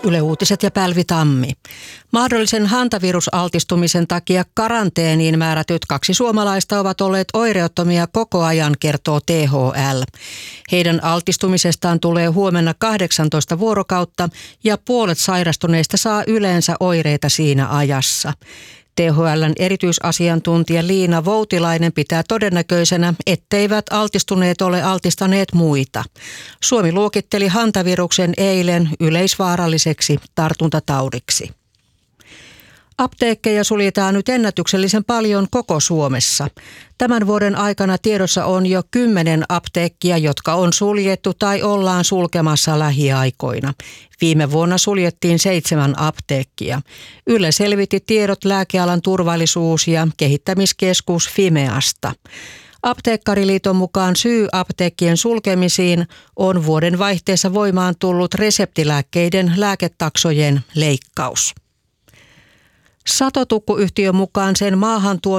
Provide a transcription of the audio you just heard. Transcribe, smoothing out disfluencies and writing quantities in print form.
Yle Uutiset ja Pälvi Tammi. Mahdollisen hantavirusaltistumisen takia karanteeniin määrätyt 2 suomalaista ovat olleet oireettomia koko ajan, kertoo THL. Heidän altistumisestaan tulee huomenna 18 vuorokautta ja puolet sairastuneista saa yleensä oireita siinä ajassa. THL:n erityisasiantuntija Liina Voutilainen pitää todennäköisenä, etteivät altistuneet ole altistaneet muita. Suomi luokitteli hantaviruksen eilen yleisvaaralliseksi tartuntataudiksi. Apteekkeja suljetaan nyt ennätyksellisen paljon koko Suomessa. Tämän vuoden aikana tiedossa on jo 10 apteekkia, jotka on suljettu tai ollaan sulkemassa lähiaikoina. Viime vuonna suljettiin 7 apteekkia. Yle selvitti tiedot Lääkealan turvallisuus- ja kehittämiskeskus Fimeasta. Apteekkariliiton mukaan syy apteekkien sulkemisiin on vuoden vaihteessa voimaan tullut reseptilääkkeiden lääketaksojen leikkaus. Satotukku-yhtiön mukaan sen maahantuominen